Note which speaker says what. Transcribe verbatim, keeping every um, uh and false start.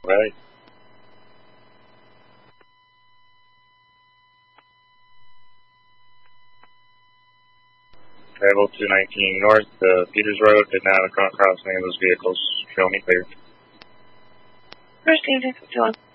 Speaker 1: Right. Travel two nineteen north, uh, Peters Road, did not come across any of those vehicles. Show me clear.
Speaker 2: First, David, fifty-one.